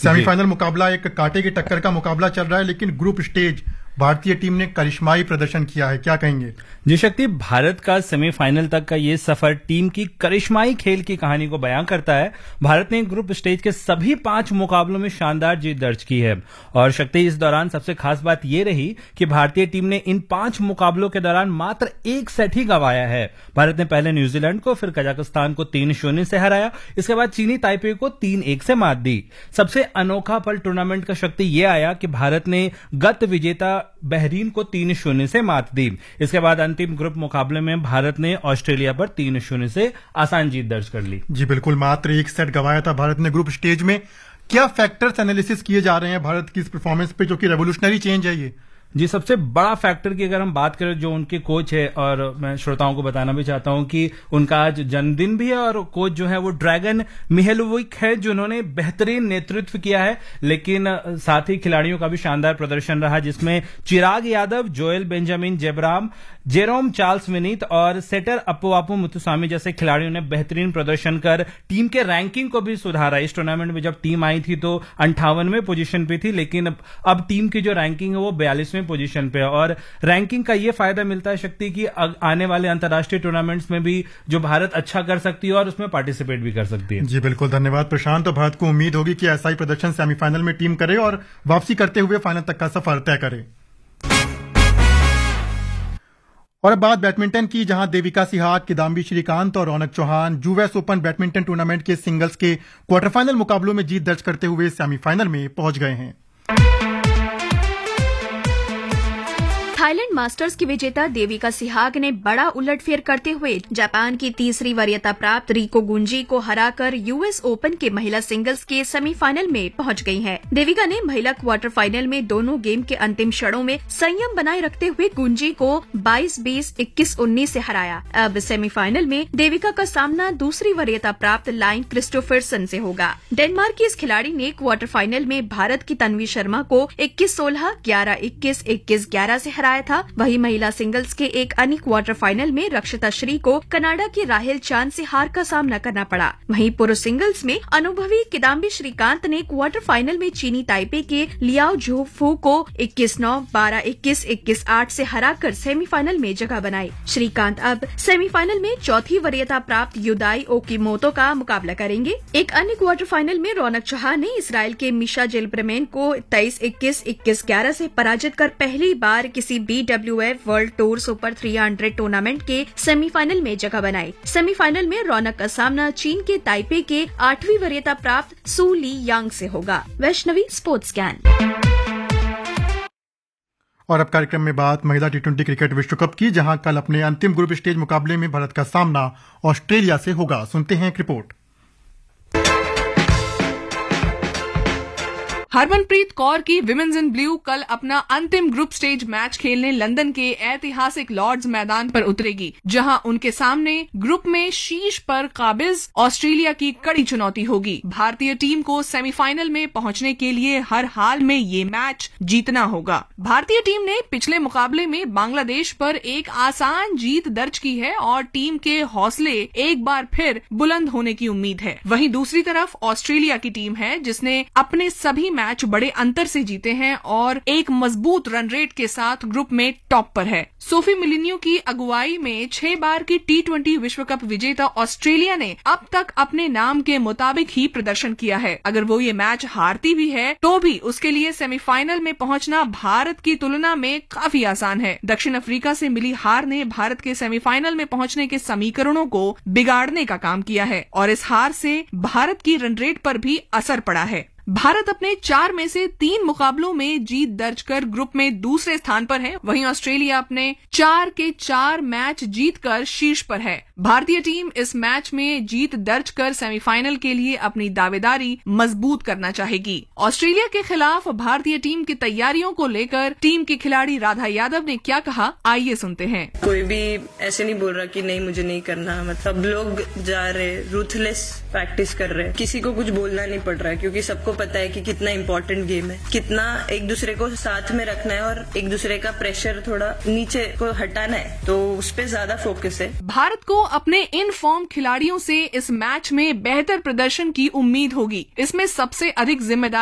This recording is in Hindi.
सेमीफाइनल मुकाबला एक कांटे की टक्कर का मुकाबला चल रहा है, लेकिन ग्रुप स्टेज भारतीय टीम ने करिश्माई प्रदर्शन किया है, क्या कहेंगे? जी शक्ति, भारत का सेमीफाइनल तक का ये सफर टीम की करिश्माई खेल की कहानी को बयां करता है। भारत ने ग्रुप स्टेज के सभी 5 मुकाबलों में शानदार जीत दर्ज की है और शक्ति, इस दौरान सबसे खास बात यह रही कि भारतीय टीम ने इन 5 मुकाबलों के दौरान मात्र 1 सेट ही गंवाया है। भारत ने पहले न्यूजीलैंड को, फिर कजाकिस्तान को 3-0 से हराया, इसके बाद चीनी ताइपे को 3-1 से मात दी। सबसे अनोखा पल टूर्नामेंट का शक्ति यह आया कि भारत ने गत विजेता बहरीन को 3-0 से मात दी। इसके बाद अंतिम ग्रुप मुकाबले में भारत ने ऑस्ट्रेलिया पर 3-0 से आसान जीत दर्ज कर ली। जी बिल्कुल, मात्र 1 सेट गंवाया था भारत ने ग्रुप स्टेज में। क्या फैक्टर्स एनालिसिस किए जा रहे हैं भारत की इस परफॉर्मेंस पे, जो कि रेवोल्यूशनरी चेंज है ये? जी, सबसे बड़ा फैक्टर की अगर हम बात करें, जो उनके कोच है, और मैं श्रोताओं को बताना भी चाहता हूं कि उनका आज जन्मदिन भी है और कोच जो है वो ड्रैगन मिहेलोविक है, जिन्होंने बेहतरीन नेतृत्व किया है। लेकिन साथ ही खिलाड़ियों का भी शानदार प्रदर्शन रहा, जिसमें चिराग Yadav, Joel Benjamin जेबराम, Jerome Charles Vineet और सेटर अपुवापु मुथुसामी जैसे खिलाड़ियों ने बेहतरीन प्रदर्शन कर टीम के रैंकिंग को भी सुधारा। इस टूर्नामेंट में जब टीम आई थी तो 58वें पोजीशन पे थी, लेकिन अब टीम की जो रैंकिंग है वो 42वें पोजीशन पे है। और रैंकिंग का ये फायदा मिलता है शक्ति की आने वाले अंतर्राष्ट्रीय टूर्नामेंट्स में भी जो भारत अच्छा कर सकती है और उसमें पार्टिसिपेट भी कर सकती है। जी बिल्कुल, धन्यवाद प्रशांत। तो भारत को उम्मीद होगी कि ऐसा ही प्रदर्शन सेमीफाइनल में टीम करे और वापसी करते हुए फाइनल तक का सफर तय करे। और अब बात बैडमिंटन की, जहां देविका सिहाग, किदाम्बी श्रीकांत और रौनक Chauhan US open badminton tournament के सिंगल्स के क्वार्टर फाइनल मुकाबलों में जीत दर्ज करते हुए सेमीफाइनल में पहुंच गए हैं। थाईलैंड मास्टर्स की विजेता देविका सिहाग ने बड़ा उलटफेर करते हुए जापान की तीसरी वरीयता प्राप्त रिको गुंजी को हराकर यूएस ओपन के महिला सिंगल्स के सेमीफाइनल में पहुंच गई हैं। देविका ने महिला क्वार्टर फाइनल में दोनों गेम के अंतिम क्षणों में संयम बनाए रखते हुए गुंजी को 22-20, 21-19 से हराया। अब सेमीफाइनल में देविका का सामना दूसरी वरीयता प्राप्त लाइन क्रिस्टोफरसन से होगा। डेनमार्क की इस खिलाड़ी ने क्वार्टर फाइनल में भारत की तन्वी शर्मा को 21-16, 11-21, 21-11 से हराया था। वही महिला सिंगल्स के एक अन्य क्वार्टर फाइनल में रक्षिता श्री को कनाडा की राहेल चांद से हार का सामना करना पड़ा। वहीं पुरुष सिंगल्स में अनुभवी किदाम्बी श्रीकांत ने क्वार्टर फाइनल में चीनी ताइपे के लियाओ झोफू को 21-9, 12-21, 21-8 से हराकर सेमीफाइनल में जगह बनाई। श्रीकांत अब सेमीफाइनल में चौथी वरीयता प्राप्त युदाई ओकीमोतो का मुकाबला करेंगे। एक अन्य क्वार्टर फाइनल में रौनक चौहान ने इसराइल के मिशा जेलब्रेमेन को 23-21, 21-11 से पराजित कर पहली बार किसी BWF world tour super 300 tournament के सेमीफाइनल में जगह बनाई। सेमीफाइनल में रौनक का सामना चीन के ताइपे के 8वीं वरीयता प्राप्त सू ली यांग से होगा। वैष्णवी, स्पोर्ट्स ज्ञान। और अब कार्यक्रम में बात महिला T20 क्रिकेट विश्व कप की, जहां कल अपने अंतिम ग्रुप स्टेज मुकाबले में भारत का सामना ऑस्ट्रेलिया से होगा। सुनते हैं एक रिपोर्ट। हरमनप्रीत कौर की विमेन्स इन ब्लू कल अपना अंतिम ग्रुप स्टेज मैच खेलने लंदन के ऐतिहासिक लॉर्ड्स मैदान पर उतरेगी, जहां उनके सामने ग्रुप में शीर्ष पर काबिज ऑस्ट्रेलिया की कड़ी चुनौती होगी। भारतीय टीम को सेमीफाइनल में पहुंचने के लिए हर हाल में ये मैच जीतना होगा। भारतीय टीम ने पिछले मुकाबले में बांग्लादेश पर एक आसान जीत दर्ज की है और टीम के हौसले एक बार फिर बुलंद होने की उम्मीद है। वहीं दूसरी तरफ ऑस्ट्रेलिया की टीम है, जिसने अपने सभी मैच बड़े अंतर से जीते हैं और एक मजबूत रन रेट के साथ ग्रुप में टॉप पर है। सोफी मिलिनियो की अगुवाई में 6 बार की T20 विश्व कप विजेता ऑस्ट्रेलिया ने अब तक अपने नाम के मुताबिक ही प्रदर्शन किया है। अगर वो ये मैच हारती भी है तो भी उसके लिए सेमीफाइनल में पहुंचना भारत की तुलना में काफी आसान है। दक्षिण अफ्रीका से मिली हार ने भारत के सेमीफाइनल में पहुंचने के समीकरणों को बिगाड़ने का काम किया है और इस हार से भारत की रन रेट पर भी असर पड़ा है। भारत अपने 4 में से 3 मुकाबलों में जीत दर्ज कर ग्रुप में दूसरे स्थान पर है। वहीं ऑस्ट्रेलिया अपने 4 के 4 मैच जीतकर शीर्ष पर है। भारतीय टीम इस मैच में जीत दर्ज कर सेमीफाइनल के लिए अपनी दावेदारी मजबूत करना चाहेगी। ऑस्ट्रेलिया के खिलाफ भारतीय टीम की तैयारियों को लेकर टीम की खिलाड़ी राधा यादव ने क्या कहा, आइए सुनते हैं। कोई भी ऐसे नहीं बोल रहा कि नहीं मुझे नहीं करना, मतलब लोग जा रहे रूथलेस प्रैक्टिस कर रहे हैं, किसी को कुछ बोलना नहीं पड़ रहा है क्योंकि सबको पता है कि कितना इम्पोर्टेंट गेम है, कितना एक दूसरे को साथ में रखना है और एक दूसरे का प्रेशर थोड़ा नीचे को हटाना है, तो उस पर ज्यादा फोकस है। भारत को अपने इन फॉर्म खिलाड़ियों से इस मैच में बेहतर प्रदर्शन की उम्मीद होगी। इसमें सबसे अधिक जिम्मेदारी